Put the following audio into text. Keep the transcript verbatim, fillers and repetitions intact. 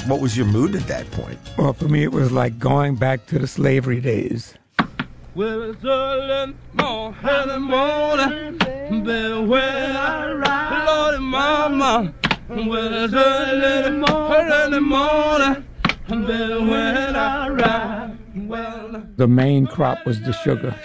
What was your mood at that point? Well, for me, it was like going back to the slavery days. Well, it's early morning, early morning, baby, when I ride, Lordy mama. Well, it's early morning, early morning, baby, when I ride. Well, the main crop was the sugar.